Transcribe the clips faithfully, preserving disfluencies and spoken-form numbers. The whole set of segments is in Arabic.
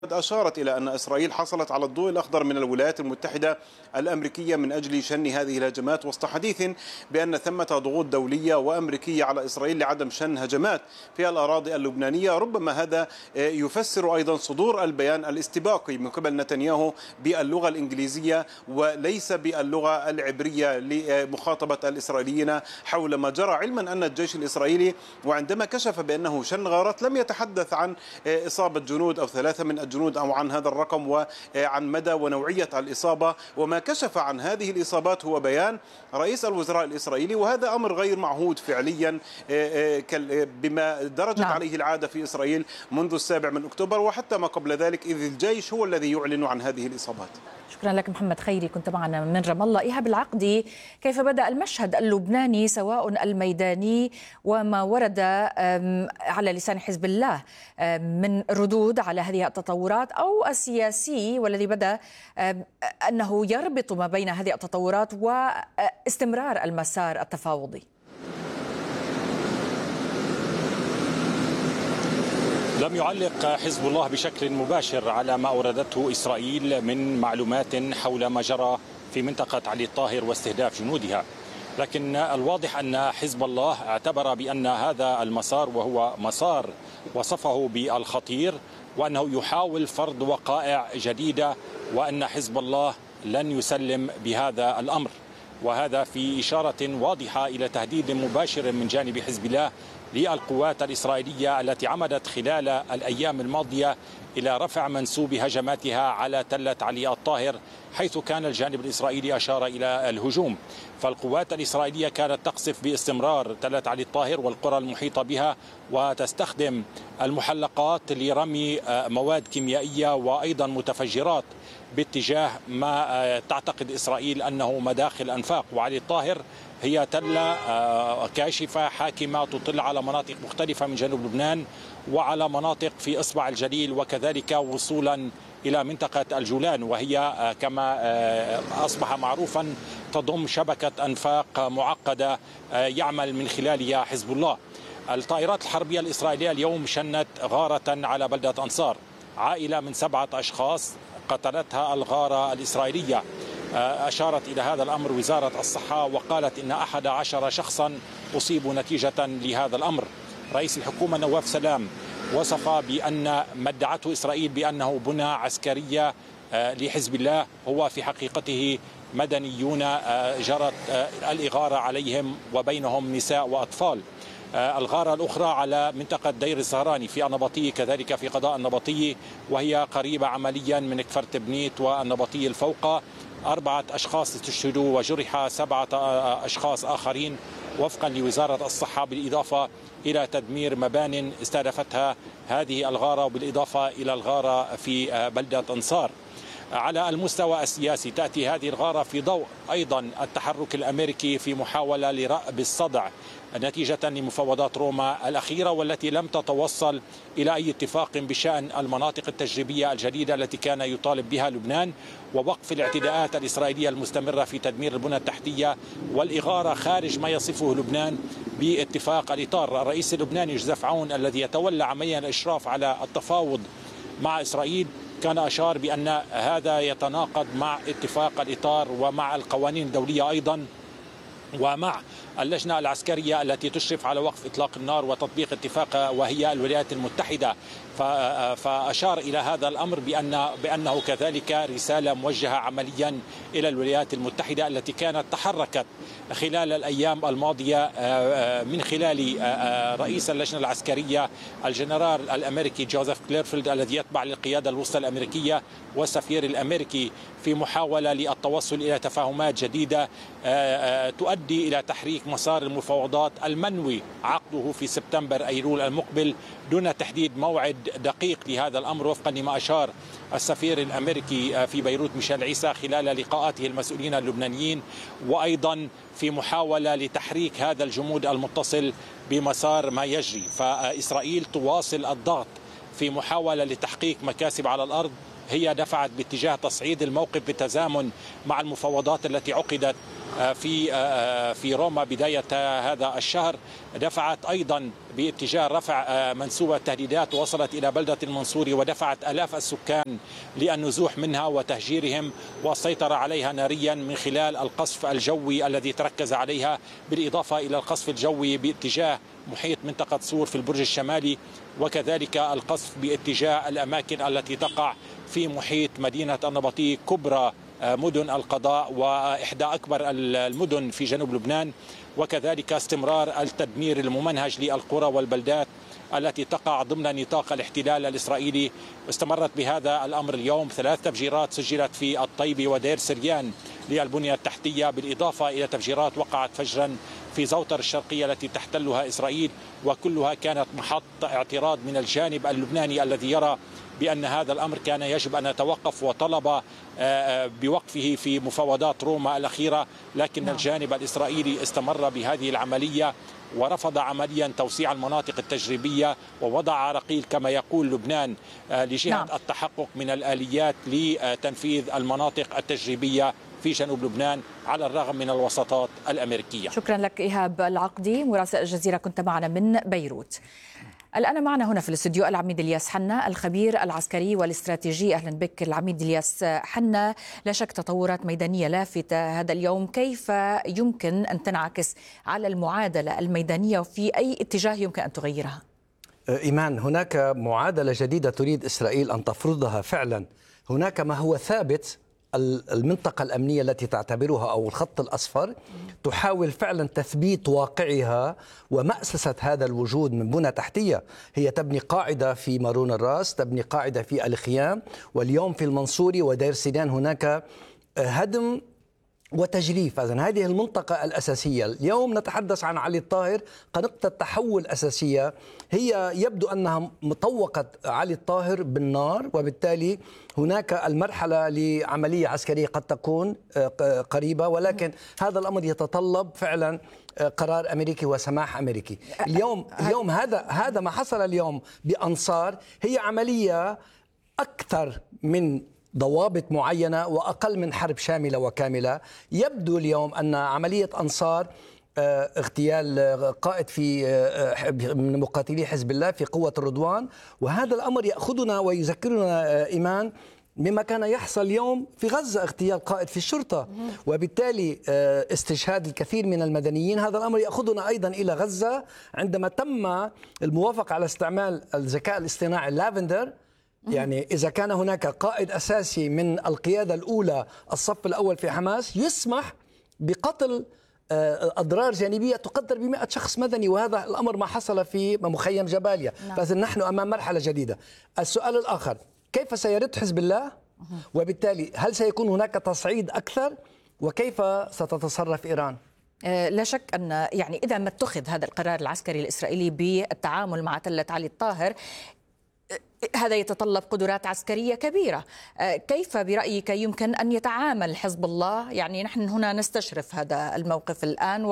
قد أشارت إلى أن إسرائيل حصلت على الضوء الأخضر من الولايات المتحدة الأمريكية من أجل شن هذه الهجمات، وسط حديث بأن ثمة ضغوط دولية وأمريكية على إسرائيل لعدم شن هجمات في الأراضي اللبنانية. ربما هذا يفسر أيضا صدور البيان الاستباقي من قبل نتنياهو باللغة الإنجليزية وليس باللغة العبرية لمخاطبة الإسرائيليين حول ما جرى، علما أن الجيش الإسرائيلي وعندما كشف بأنه شن غارات لم يتحدث عن إصابة جنود أو ثلاثة من الجنود أو عن هذا الرقم وعن مدى ونوعية الإصابة. وما كشف عن هذه الإصابات هو بيان رئيس الوزراء الإسرائيلي، وهذا أمر غير معهود فعليا بما درجت نعم. عليه العادة في إسرائيل منذ السابع من أكتوبر وحتى ما قبل ذلك، إذ الجيش هو الذي يعلن عن هذه الإصابات. شكرا لك محمد خيري، كنت معنا من رام الله. إيهاب العقدي، كيف بدأ المشهد اللبناني سواء الميداني وما ورد على لسان حزب الله من ردود على هذه التطورات، أو السياسي والذي بدأ أنه يربط ما بين هذه التطورات واستمرار المسار التفاوضي؟ لم يعلق حزب الله بشكل مباشر على ما أوردته إسرائيل من معلومات حول ما جرى في منطقة علي الطاهر واستهداف جنودها، لكن الواضح أن حزب الله اعتبر بأن هذا المسار وهو مسار وصفه بالخطير، وأنه يحاول فرض وقائع جديدة، وأن حزب الله لن يسلم بهذا الأمر، وهذا في إشارة واضحة إلى تهديد مباشر من جانب حزب الله للقوات الإسرائيلية التي عمدت خلال الأيام الماضية إلى رفع منسوب هجماتها على تلة علي الطاهر، حيث كان الجانب الإسرائيلي أشار إلى الهجوم. فالقوات الإسرائيلية كانت تقصف باستمرار تلة علي الطاهر والقرى المحيطة بها، وتستخدم المحلقات لرمي مواد كيميائية وأيضا متفجرات باتجاه ما تعتقد إسرائيل أنه مداخل أنفاق. وعلي الطاهر هي تلة كاشفة حاكمة تطل على مناطق مختلفة من جنوب لبنان وعلى مناطق في إصبع الجليل، وكذلك وصولا إلى منطقة الجولان، وهي كما أصبح معروفا تضم شبكة أنفاق معقدة يعمل من خلالها حزب الله. الطائرات الحربية الإسرائيلية اليوم شنت غارة على بلدة أنصار، عائلة من سبعة أشخاص قتلتها الغارة الإسرائيلية. أشارت إلى هذا الأمر وزارة الصحة وقالت إن أحد عشر شخصا أصيبوا نتيجة لهذا الأمر. رئيس الحكومة نواف سلام وصف بأن ما ادعته إسرائيل بأنه بنى عسكرية لحزب الله هو في حقيقته مدنيون جرت الإغارة عليهم وبينهم نساء وأطفال. الغارة الأخرى على منطقة دير الزهراني في النبطي، كذلك في قضاء النبطي، وهي قريبة عمليا من كفر تبنيت والنبطي الفوقة. أربعة أشخاص استشهدوا وجرح سبعة أشخاص آخرين وفقا لوزارة الصحة، بالإضافة إلى تدمير مبان استهدفتها هذه الغارة، وبالإضافة إلى الغارة في بلدة أنصار. على المستوى السياسي تأتي هذه الغارة في ضوء أيضا التحرك الأمريكي في محاولة لرأب الصدع نتيجة لمفاوضات روما الأخيرة، والتي لم تتوصل إلى أي اتفاق بشأن المناطق التجريبية الجديدة التي كان يطالب بها لبنان، ووقف الاعتداءات الإسرائيلية المستمرة في تدمير البنى التحتية والإغارة خارج ما يصفه لبنان باتفاق الإطار. الرئيس اللبناني جوزيف عون الذي يتولى عمليا الإشراف على التفاوض مع إسرائيل كان أشار بأن هذا يتناقض مع اتفاق الإطار ومع القوانين الدولية أيضا ومع اللجنة العسكرية التي تشرف على وقف إطلاق النار وتطبيق اتفاق، وهي الولايات المتحدة. فأشار إلى هذا الأمر بأن بأنه كذلك رسالة موجهة عمليا إلى الولايات المتحدة التي كانت تحركت خلال الأيام الماضية من خلال رئيس اللجنة العسكرية الجنرال الأمريكي جوزيف كليرفيلد الذي يتبع للقيادة الوسطى الأمريكية والسفير الأمريكي، في محاولة للتوصل إلى تفاهمات جديدة تؤدي إلى تحريك مسار المفاوضات المنوي عقده في سبتمبر أيلول المقبل، دون تحديد موعد دقيق لهذا الأمر، وفقا لما أشار السفير الأمريكي في بيروت ميشيل عيسى خلال لقاءاته المسؤولين اللبنانيين، وأيضا في محاولة لتحريك هذا الجمود المتصل بمسار ما يجري. فإسرائيل تواصل الضغط في محاولة لتحقيق مكاسب على الأرض هي دفعت باتجاه تصعيد الموقف بالتزامن مع المفاوضات التي عقدت في في روما بداية هذا الشهر. دفعت أيضا باتجاه رفع منسوب التهديدات ووصلت إلى بلدة المنصوري ودفعت آلاف السكان للنزوح منها وتهجيرهم والسيطرة عليها ناريا من خلال القصف الجوي الذي تركز عليها، بالإضافة إلى القصف الجوي باتجاه محيط منطقة صور في البرج الشمالي، وكذلك القصف باتجاه الأماكن التي تقع في محيط مدينة النبطي، كبرى مدن القضاء وإحدى أكبر المدن في جنوب لبنان، وكذلك استمرار التدمير الممنهج للقرى والبلدات التي تقع ضمن نطاق الاحتلال الإسرائيلي. استمرت بهذا الأمر اليوم، ثلاث تفجيرات سجلت في الطيبة ودير سريان للبنية التحتية، بالإضافة إلى تفجيرات وقعت فجرا في زوطر الشرقية التي تحتلها إسرائيل، وكلها كانت محط اعتراض من الجانب اللبناني الذي يرى بأن هذا الأمر كان يجب أن يتوقف، وطلب بوقفه في مفاوضات روما الأخيرة، لكن نعم. الجانب الإسرائيلي استمر بهذه العملية ورفض عمليا توسيع المناطق التجريبية، ووضع عراقيل كما يقول لبنان لجهة نعم. التحقق من الآليات لتنفيذ المناطق التجريبية في جنوب لبنان على الرغم من الوساطات الأمريكية. شكرا لك إيهاب العقدي مراسل الجزيرة، كنت معنا من بيروت. الآن معنا هنا في الاستوديو العميد الياس حنا الخبير العسكري والاستراتيجي. أهلا بك العميد الياس حنا. لا شك تطورات ميدانية لافتة هذا اليوم، كيف يمكن أن تنعكس على المعادلة الميدانية وفي أي اتجاه يمكن أن تغيرها؟ إيمان، هناك معادلة جديدة تريد إسرائيل أن تفرضها فعلا. هناك ما هو ثابت، المنطقة الأمنية التي تعتبرها أو الخط الأصفر تحاول فعلا تثبيت واقعها ومأسسة هذا الوجود من بنى تحتية. هي تبني قاعدة في مارون الراس، تبني قاعدة في الخيام، واليوم في المنصوري ودير سينان هناك هدم وتجريف. إذن هذه المنطقة الأساسية. اليوم نتحدث عن علي الطاهر كنقطة تحول أساسية. هي يبدو أنها مطوقة علي الطاهر بالنار، وبالتالي هناك المرحلة لعملية عسكرية قد تكون قريبة، ولكن هذا الأمر يتطلب فعلا قرار أمريكي وسماح أمريكي. اليوم اليوم هذا هذا ما حصل اليوم بأنصار هي عملية أكثر من ضوابط معينة وأقل من حرب شاملة وكاملة. يبدو اليوم أن عملية أنصار اغتيال قائد في من مقاتلي حزب الله في قوة الرضوان، وهذا الأمر يأخذنا ويذكرنا إيمان مما كان يحصل اليوم في غزة، اغتيال قائد في الشرطة، وبالتالي استشهاد الكثير من المدنيين. هذا الأمر يأخذنا أيضا إلى غزة عندما تم الموافقة على استعمال الذكاء الاصطناعي اللافندر. يعني إذا كان هناك قائد أساسي من القيادة الأولى الصف الأول في حماس يسمح بقتل أضرار جانبية تقدر بمئة شخص مدني، وهذا الأمر ما حصل في مخيم جباليا. نعم. فإذن نحن أمام مرحلة جديدة. السؤال الآخر، كيف سيرد حزب الله؟ وبالتالي هل سيكون هناك تصعيد أكثر؟ وكيف ستتصرف إيران؟ لا شك أن يعني إذا ما اتخذ هذا القرار العسكري الإسرائيلي بالتعامل مع تلة علي الطاهر، هذا يتطلب قدرات عسكرية كبيرة. كيف برأيك يمكن أن يتعامل حزب الله؟ يعني نحن هنا نستشرف هذا الموقف الآن،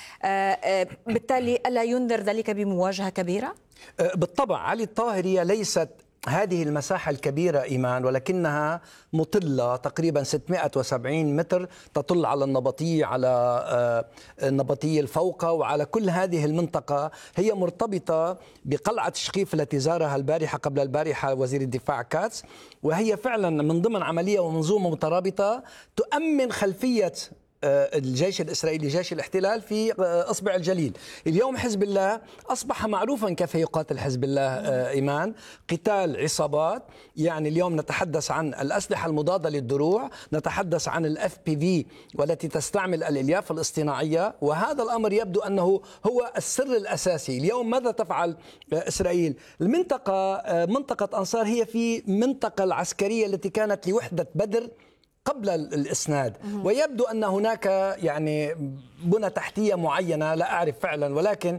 وبالتالي ألا ينذر ذلك بمواجهة كبيرة؟ بالطبع علي الطاهر هي ليست هذه المساحة الكبيرة إيمان، ولكنها مطلة تقريبا ستمئة وسبعين متر، تطل على النبطية، على النبطية الفوقة، وعلى كل هذه المنطقة. هي مرتبطة بقلعة شقيف التي زارها البارحة قبل البارحة وزير الدفاع كاتس، وهي فعلا من ضمن عملية ومنظومة مترابطة تؤمن خلفية الجيش الإسرائيلي جيش الاحتلال في أصبع الجليل. اليوم حزب الله أصبح معروفا كيف يقاتل حزب الله إيمان، قتال عصابات. يعني اليوم نتحدث عن الأسلحة المضادة للدروع، نتحدث عن الاف بي في والتي تستعمل الألياف الاصطناعية، وهذا الأمر يبدو أنه هو السر الأساسي. اليوم ماذا تفعل إسرائيل؟ المنطقة منطقة أنصار هي في منطقة العسكرية التي كانت لوحدة بدر قبل الإسناد، ويبدو أن هناك يعني بنى تحتية معينة لا أعرف فعلا، ولكن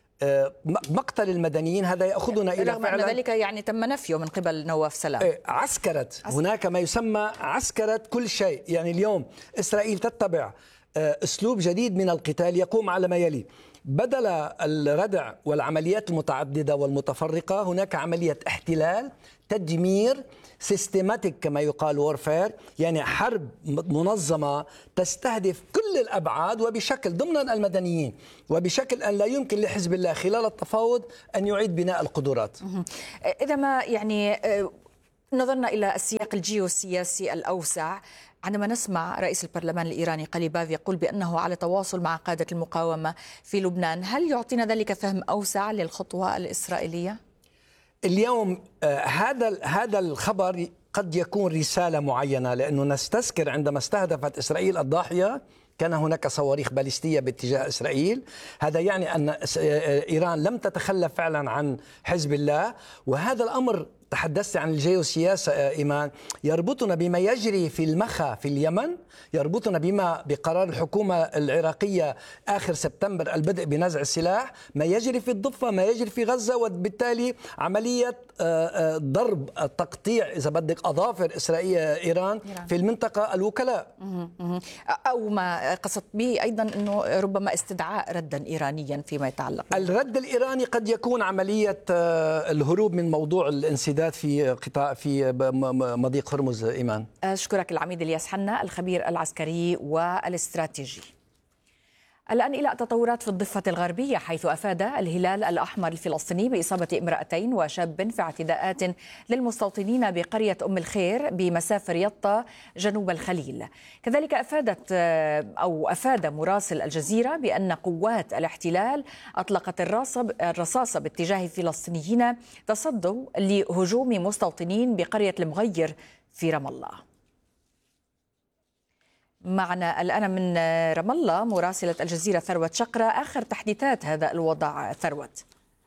مقتل المدنيين هذا يأخذنا إلى رغم أن ذلك يعني تم نفيه من قبل نواف سلام. عسكرت هناك ما يسمى عسكرت كل شيء. يعني اليوم إسرائيل تتبع أسلوب جديد من القتال يقوم على ما يلي: بدل الردع والعمليات المتعددة والمتفرقة هناك عملية احتلال، تدمير، سيستماتيك كما يقال، وورفير، يعني حرب منظمة تستهدف كل الأبعاد وبشكل ضمن المدنيين، وبشكل أن لا يمكن لحزب الله خلال التفاوض أن يعيد بناء القدرات. إذا ما يعني نظرنا إلى السياق الجيوسياسي الأوسع، عندما نسمع رئيس البرلمان الإيراني قليباف يقول بأنه على تواصل مع قادة المقاومة في لبنان، هل يعطينا ذلك فهم أوسع للخطوة الإسرائيلية؟ اليوم هذا هذا الخبر قد يكون رسالة معينة، لأنه نستذكر عندما استهدفت إسرائيل الضاحية كان هناك صواريخ باليستية باتجاه إسرائيل. هذا يعني أن إيران لم تتخلى فعلا عن حزب الله، وهذا الأمر تحدثت عن الجيوسياسة إيمان، يربطنا بما يجري في المخا في اليمن، يربطنا بما بقرار الحكومة العراقية آخر سبتمبر البدء بنزع السلاح، ما يجري في الضفة، ما يجري في غزة، وبالتالي عملية ضرب تقطيع إذا بدك أظافر إسرائيل إيران في المنطقة الوكلاء. أو ما قصدت به أيضا أنه ربما استدعاء ردا إيرانيا فيما يتعلق. الرد الإيراني قد يكون عملية الهروب من موضوع الانسداد في قطاع في مضيق هرمز. إيمان، أشكرك العميد الياس حنا الخبير العسكري والاستراتيجي. الآن إلى التطورات في الضفة الغربية، حيث أفاد الهلال الأحمر الفلسطيني بإصابة امرأتين وشاب في اعتداءات للمستوطنين بقرية أم الخير بمسافة ريطة جنوب الخليل. كذلك أفادت أو أفاد مراسل الجزيرة بأن قوات الاحتلال أطلقت الرصاصة باتجاه الفلسطينيين تصدوا لهجوم مستوطنين بقرية المغير في رام الله. معنا الآن من رام الله مراسلة الجزيرة ثروت شقرة، آخر تحديثات هذا الوضع ثروت.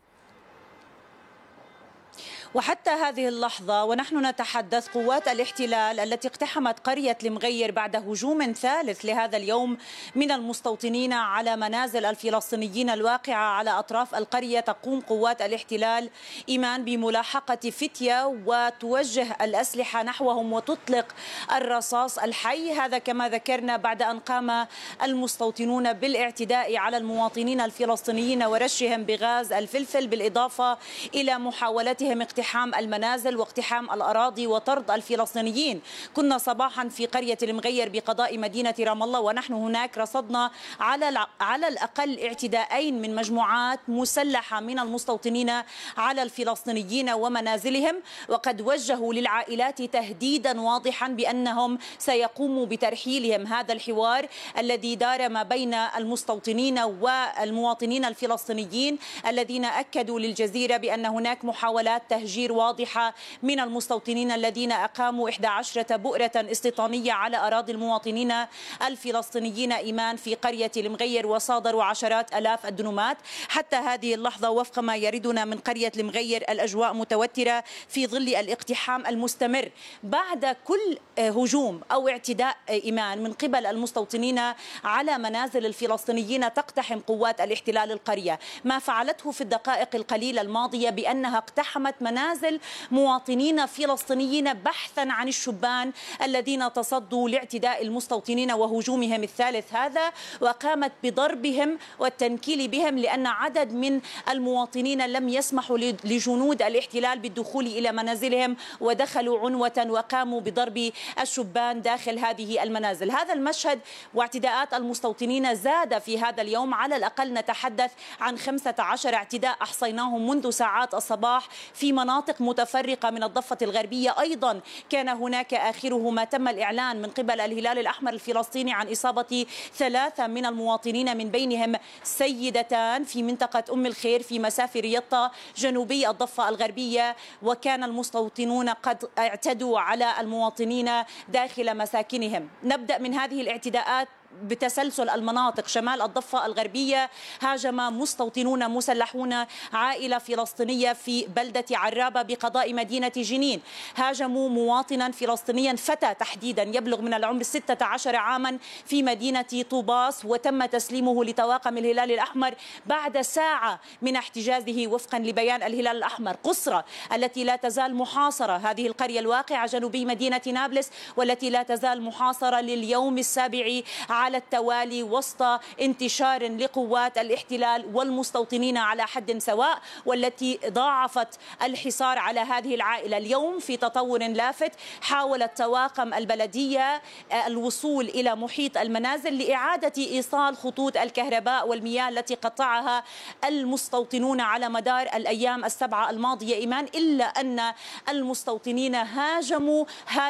وحتى هذه اللحظة ونحن نتحدث، قوات الاحتلال التي اقتحمت قرية المغير بعد هجوم ثالث لهذا اليوم من المستوطنين على منازل الفلسطينيين الواقعة على أطراف القرية، تقوم قوات الاحتلال إيمان بملاحقة فتية وتوجه الأسلحة نحوهم وتطلق الرصاص الحي. هذا كما ذكرنا بعد أن قام المستوطنون بالاعتداء على المواطنين الفلسطينيين ورشهم بغاز الفلفل، بالإضافة إلى محاولتهم اقتحام المنازل واقتحام الأراضي وطرد الفلسطينيين. كنا صباحا في قرية المغير بقضاء مدينة رام الله، ونحن هناك رصدنا على على الأقل اعتداءين من مجموعات مسلحة من المستوطنين على الفلسطينيين ومنازلهم، وقد وجهوا للعائلات تهديدا واضحا بأنهم سيقوموا بترحيلهم. هذا الحوار الذي دار ما بين المستوطنين والمواطنين الفلسطينيين الذين أكدوا للجزيرة بأن هناك محاولات تهجير واضحة من المستوطنين الذين أقاموا إحدى عشرة بؤرة استيطانية على أراضي المواطنين الفلسطينيين إيمان في قرية المغير، وصادروا عشرات ألاف الدنومات. حتى هذه اللحظة وفق ما يردنا من قرية المغير الأجواء متوترة في ظل الاقتحام المستمر. بعد كل هجوم أو اعتداء إيمان من قبل المستوطنين على منازل الفلسطينيين تقتحم قوات الاحتلال القرية. ما فعلته في الدقائق القليلة الماضية بأنها اقتحمت منازل مواطنين فلسطينيين بحثا عن الشبان الذين تصدوا لاعتداء المستوطنين وهجومهم الثالث هذا، وقامت بضربهم والتنكيل بهم لأن عدد من المواطنين لم يسمحوا لجنود الاحتلال بالدخول إلى منازلهم ودخلوا عنوة وقاموا بضرب الشبان داخل هذه المنازل. هذا المشهد واعتداءات المستوطنين زاد في هذا اليوم، على الأقل نتحدث عن خمسة عشر اعتداء أحصيناهم منذ ساعات الصباح في مناطق متفرقة من الضفة الغربية. أيضا كان هناك آخره ما تم الإعلان من قبل الهلال الأحمر الفلسطيني عن إصابة ثلاثة من المواطنين، من بينهم سيدتان في منطقة أم الخير في مسافة ريطة جنوبي الضفة الغربية، وكان المستوطنون قد اعتدوا على المواطنين داخل مساكنهم. نبدأ من هذه الاعتداءات بتسلسل المناطق. شمال الضفة الغربية هاجم مستوطنون مسلحون عائلة فلسطينية في بلدة عرابة بقضاء مدينة جنين. هاجموا مواطنا فلسطينيا فتى تحديدا يبلغ من العمر ستة عشر عاما في مدينة طوباس، وتم تسليمه لطواقم الهلال الأحمر بعد ساعة من احتجازه وفقا لبيان الهلال الأحمر. قصرة التي لا تزال محاصرة، هذه القرية الواقعة جنوبي مدينة نابلس والتي لا تزال محاصرة لليوم السابع على التوالي وسط انتشار لقوات الاحتلال والمستوطنين على حد سواء، والتي ضاعفت الحصار على هذه العائلة. اليوم في تطور لافت حاولت طواقم البلدية الوصول إلى محيط المنازل لإعادة إيصال خطوط الكهرباء والمياه التي قطعها المستوطنون على مدار الأيام السبعة الماضية إيمان، إلا أن المستوطنين هاجموا